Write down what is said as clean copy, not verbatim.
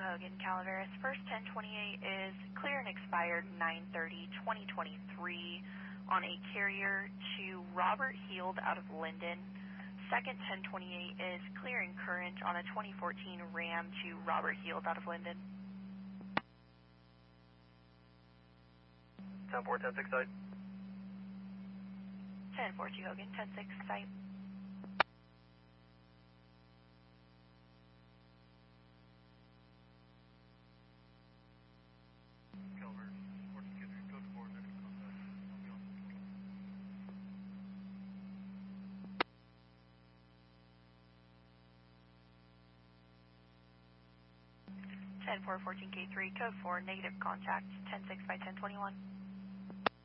Hogan, Calaveras. First 1028 is clear and expired 9/30/2023 on a carrier to Robert Heald out of Linden. Second 1028 is clear and current on a 2014 Ram to Robert Heald out of Linden. 10-4, 10-6 site. 10-4 Hogan, 10-6 site. Calaveras, 14 Kendrick, code 4, negative contact. I'll be on system. 10-4, 14K3, code 4, negative contact, 10-6 by 1021.